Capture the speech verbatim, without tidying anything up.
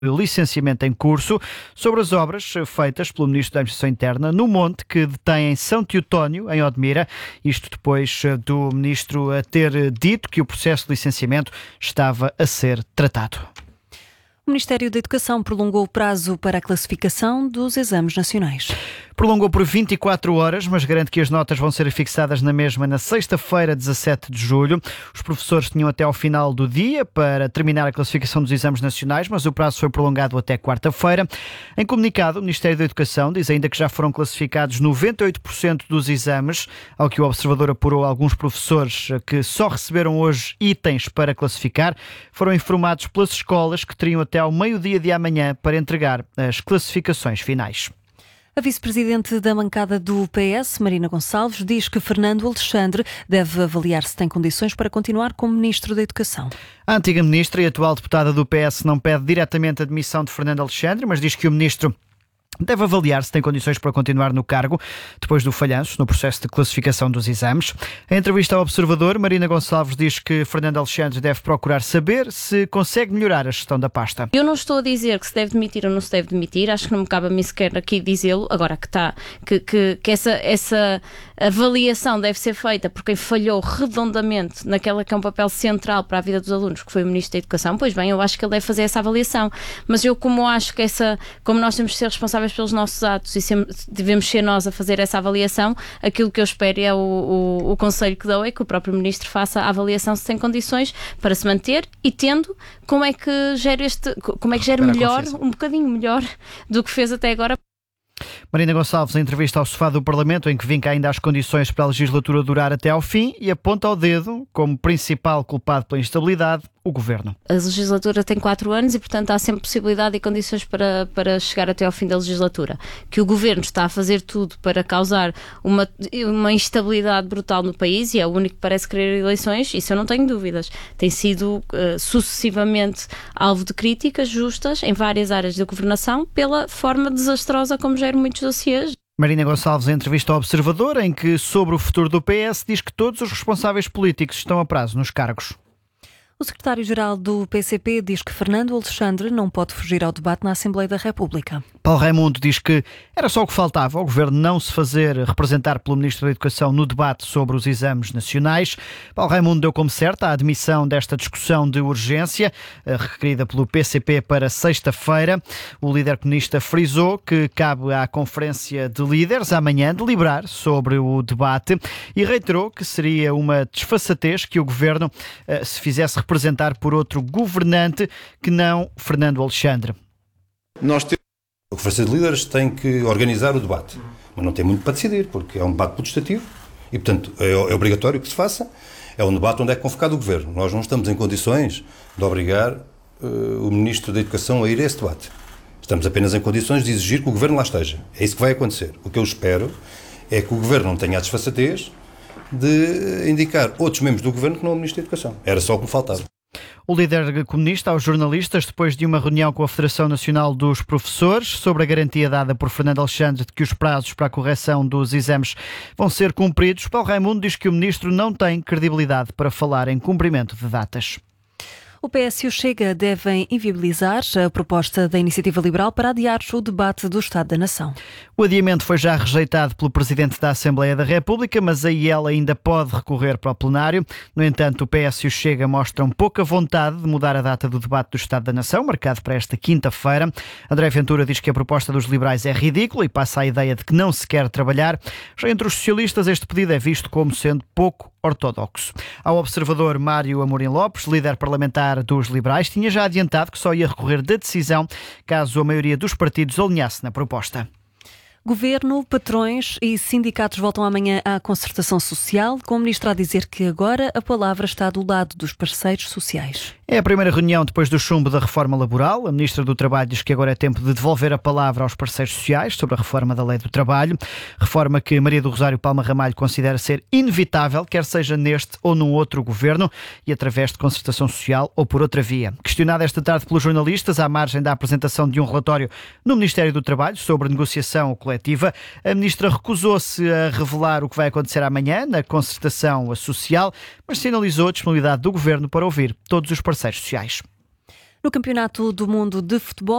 licenciamento em curso sobre as obras feitas pelo Ministro da Administração Interna no Monte, que detém em São Teotónio, em Odmira, isto depois do Ministro ter dito que o processo de licenciamento estava a ser tratado. O Ministério da Educação prolongou o prazo para a classificação dos exames nacionais. Prolongou por vinte e quatro horas, mas garante que as notas vão ser fixadas na mesma na sexta-feira, dezassete de julho. Os professores tinham até ao final do dia para terminar a classificação dos exames nacionais, mas o prazo foi prolongado até quarta-feira. Em comunicado, o Ministério da Educação diz ainda que já foram classificados noventa e oito por cento dos exames, ao que o Observador apurou alguns professores que só receberam hoje itens para classificar. Foram informados pelas escolas que teriam até ao meio-dia de amanhã para entregar as classificações finais. A vice-presidente da bancada do P S, Marina Gonçalves, diz que Fernando Alexandre deve avaliar se tem condições para continuar como Ministro da Educação. A antiga ministra e atual deputada do P S não pede diretamente a demissão de Fernando Alexandre, mas diz que o ministro deve avaliar se tem condições para continuar no cargo depois do falhanço no processo de classificação dos exames. Em entrevista ao Observador, Marina Gonçalves diz que Fernando Alexandre deve procurar saber se consegue melhorar a gestão da pasta. Eu não estou a dizer que se deve demitir ou não se deve demitir, acho que não me cabe a mim sequer aqui dizê-lo, agora que está, que, que, que essa, essa avaliação deve ser feita por quem falhou redondamente naquela que é um papel central para a vida dos alunos, que foi o Ministro da Educação. Pois bem, eu acho que ele deve fazer essa avaliação, mas eu como acho que essa, como nós temos de ser responsáveis pelos nossos atos e devemos ser nós a fazer essa avaliação, aquilo que eu espero é o, o, o conselho que dou é que o próprio Ministro faça a avaliação se tem condições para se manter e tendo como é que gera este, como é que gera melhor, um bocadinho melhor do que fez até agora. Marina Gonçalves, em entrevista ao Sofá do Parlamento, em que vinca ainda as condições para a legislatura durar até ao fim e aponta ao dedo como principal culpado pela instabilidade o Governo. A legislatura tem quatro anos e, portanto, há sempre possibilidade e condições para, para chegar até ao fim da legislatura. Que o Governo está a fazer tudo para causar uma, uma instabilidade brutal no país e é o único que parece querer eleições, isso eu não tenho dúvidas. Tem sido uh, sucessivamente alvo de críticas justas em várias áreas da governação pela forma desastrosa como geram muitos dossiês. Marina Gonçalves, em entrevista ao Observador, em que, sobre o futuro do P S, diz que todos os responsáveis políticos estão a prazo nos cargos. O secretário-geral do P C P diz que Fernando Alexandre não pode fugir ao debate na Assembleia da República. Paulo Raimundo diz que era só o que faltava ao Governo não se fazer representar pelo Ministro da Educação no debate sobre os exames nacionais. Paulo Raimundo deu como certa a admissão desta discussão de urgência, requerida pelo P C P para sexta-feira. O líder comunista frisou que cabe à Conferência de Líderes amanhã deliberar sobre o debate e reiterou que seria uma desfaçatez que o Governo se fizesse representar representar por outro governante que não Fernando Alexandre. Nós temos... A Conferência de Líderes tem que organizar o debate, mas não tem muito para decidir, porque é um debate potestativo e, portanto, é, é obrigatório que se faça. É um debate onde é convocado o Governo. Nós não estamos em condições de obrigar uh, o Ministro da Educação a ir a esse debate. Estamos apenas em condições de exigir que o Governo lá esteja. É isso que vai acontecer. O que eu espero é que o Governo não tenha a desfaçatez de indicar outros membros do Governo que não o Ministro da Educação. Era só o que me faltava. O líder comunista aos jornalistas, depois de uma reunião com a Federação Nacional dos Professores, sobre a garantia dada por Fernando Alexandre de que os prazos para a correção dos exames vão ser cumpridos, Paulo Raimundo diz que o Ministro não tem credibilidade para falar em cumprimento de datas. O P S e o Chega devem inviabilizar a proposta da Iniciativa Liberal para adiar o debate do Estado da Nação. O adiamento foi já rejeitado pelo Presidente da Assembleia da República, mas a I E L ainda pode recorrer para o plenário. No entanto, o P S e o Chega mostram pouca vontade de mudar a data do debate do Estado da Nação, marcado para esta quinta-feira. André Ventura diz que a proposta dos liberais é ridícula e passa a ideia de que não se quer trabalhar. Já entre os socialistas, este pedido é visto como sendo pouco ortodoxo. Ao Observador, Mário Amorim Lopes, líder parlamentar dos liberais, tinha já adiantado que só ia recorrer da decisão caso a maioria dos partidos alinhasse na proposta. Governo, patrões e sindicatos voltam amanhã à concertação social, com o Ministro a dizer que agora a palavra está do lado dos parceiros sociais. É a primeira reunião depois do chumbo da reforma laboral. A Ministra do Trabalho diz que agora é tempo de devolver a palavra aos parceiros sociais sobre a reforma da Lei do Trabalho. Reforma que Maria do Rosário Palma Ramalho considera ser inevitável, quer seja neste ou num outro governo, e através de concertação social ou por outra via. Questionada esta tarde pelos jornalistas, à margem da apresentação de um relatório no Ministério do Trabalho sobre negociação coletiva, a Ministra recusou-se a revelar o que vai acontecer amanhã na concertação social, mas sinalizou a disponibilidade do Governo para ouvir todos os parceiros sociais. No Campeonato do Mundo de Futebol,